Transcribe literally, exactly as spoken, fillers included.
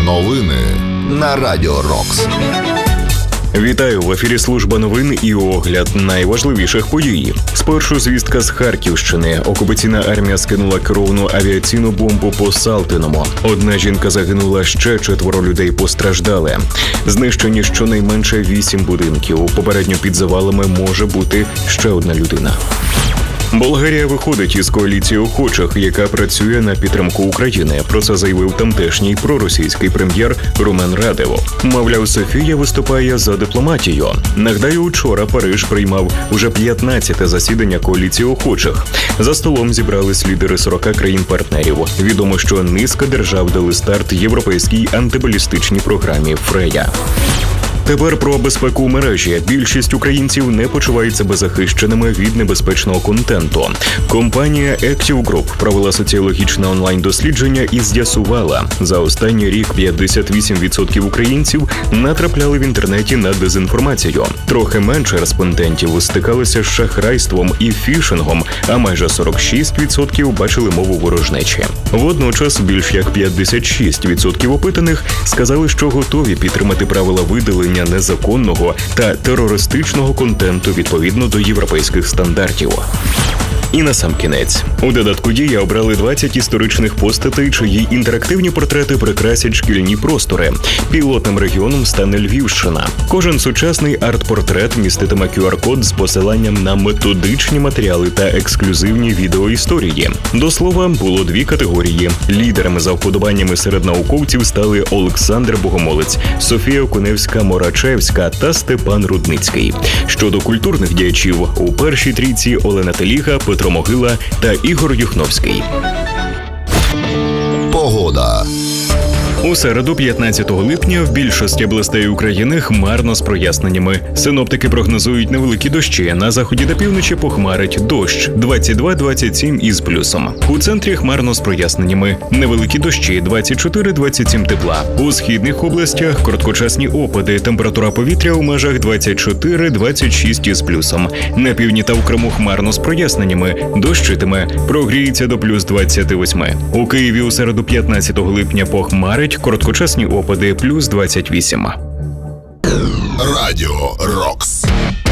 Новини на Радіо Рокс. Вітаю, в ефірі служба новин і огляд найважливіших подій. Спершу звістка з Харківщини. Окупаційна армія скинула керовану авіаційну бомбу по Салтиному. Одна жінка загинула, ще четверо людей постраждали. Знищені щонайменше вісім будинків. Попередньо під завалами може бути ще одна людина. Болгарія виходить із коаліції охочих, яка працює на підтримку України. Про це заявив тамтешній проросійський прем'єр Румен Радев. Мовляв, Софія виступає за дипломатію. Нагадаю, учора Париж приймав уже п'ятнадцяте засідання коаліції охочих. За столом зібрались лідери сорока країн-партнерів. Відомо, що низка держав дали старт європейській антибалістичній програмі «Фрея». Тепер про безпеку у мережі. Більшість українців не почувають себе захищеними від небезпечного контенту. Компанія Active Group провела соціологічне онлайн-дослідження і з'ясувала, за останній рік п'ятдесят вісім відсотків українців натрапляли в інтернеті на дезінформацію. Трохи менше респондентів стикалися з шахрайством і фішингом, а майже сорок шість відсотків бачили мову ворожнечі. Водночас більш як п'ятдесят шість відсотків опитаних сказали, що готові підтримати правила видалення незаконного та терористичного контенту відповідно до європейських стандартів. І насамкінець. У додатку «Дія» обрали двадцять історичних постатей, чиї інтерактивні портрети прикрасять шкільні простори. Пілотним регіоном стане Львівщина. Кожен сучасний арт-портрет міститиме кю ар-код з посиланням на методичні матеріали та ексклюзивні відеоісторії. До слова, було дві категорії. Лідерами за вподобаннями серед науковців стали Олександр Богомолець, Софія Окуневська-Морачевська та Степан Рудницький. Щодо культурних діячів, у першій трійці Олена Теліга, Петро Могила та Ігор Юхновський. Погода. У середу, п'ятнадцятого липня, в більшості областей України хмарно з проясненнями. Синоптики прогнозують невеликі дощі. На заході та півночі похмарить дощ двадцять два - двадцять сім із плюсом. У центрі хмарно з проясненнями. Невеликі дощі двадцять чотири - двадцять сім тепла. У східних областях короткочасні опади. Температура повітря у межах двадцять чотири - двадцять шість із плюсом. На півдні та в Криму хмарно з проясненнями. Дощитиме. Прогріється до плюс двадцяти восьми. У Києві у середу, п'ятнадцятого липня, похмарить. Короткочасні опади плюс двадцять вісім. Радіо Рокс.